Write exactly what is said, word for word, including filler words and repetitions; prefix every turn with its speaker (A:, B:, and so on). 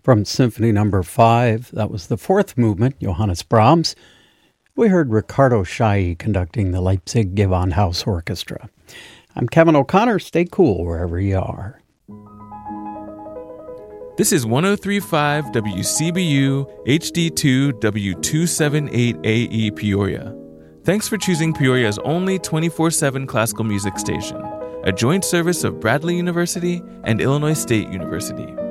A: From Symphony Number five, that was the fourth movement, Johannes Brahms. We heard Ricardo Chailly conducting the Leipzig Gewandhaus Orchestra. I'm Kevin O'Connor. Stay cool wherever you are.
B: This is one oh three point five W C B U H D two W two seventy-eight A E Peoria. Thanks for choosing Peoria's only twenty-four seven classical music station, a joint service of Bradley University and Illinois State University.